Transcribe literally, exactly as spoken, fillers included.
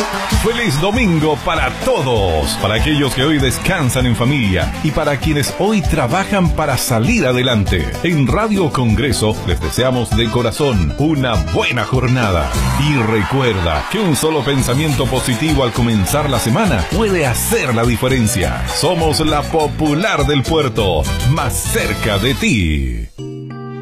Feliz domingo para todos, para aquellos que hoy descansan en familia y para quienes hoy trabajan para salir adelante. En Radio Congreso les deseamos de corazón una buena jornada. Y recuerda que un solo pensamiento positivo al comenzar la semana puede hacer la diferencia. Somos la Popular del Puerto, más cerca de ti.